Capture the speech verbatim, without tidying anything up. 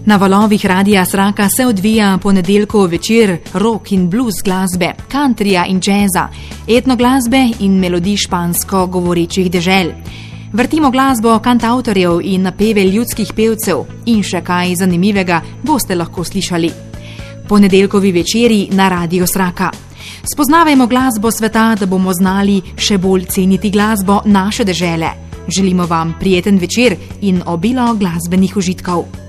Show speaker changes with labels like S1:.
S1: Na valovih Radia Sraka se odvija ponedeljkov večer rock in blues glasbe, countryja in jazza, etno glasbe in melodij špansko govorečih dežel. Vrtimo glasbo kantavtorjev in napeve ljudskih pevcev in še kaj zanimivega boste lahko slišali. Ponedeljkovi večeri na Radio Sraka. Spoznavajmo glasbo sveta, da bomo znali še bolj ceniti glasbo naše dežele. Želimo vam prijeten večer in obilo glasbenih užitkov.